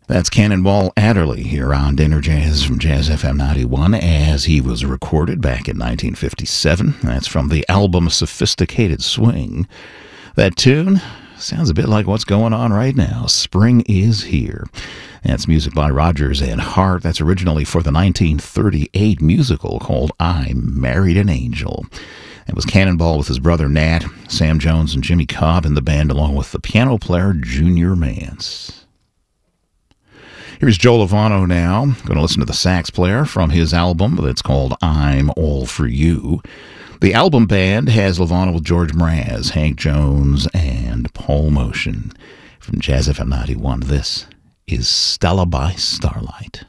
That's Cannonball Adderley here on Dinner Jazz from Jazz FM 91 as he was recorded back in 1957. That's from the album Sophisticated Swing. That tune sounds a bit like what's going on right now. Spring is here. That's music by Rodgers and Hart. That's originally for the 1938 musical called I Married an Angel. It was Cannonball with his brother Nat, Sam Jones, and Jimmy Cobb in the band, along with the piano player Junior Mance. Here's Joe Lovano now. Going to listen to the sax player from his album that's called I'm All For You. The album band has Lovano with George Mraz, Hank Jones, and Paul Motion. From Jazz FM 91, this is Stella by Starlight.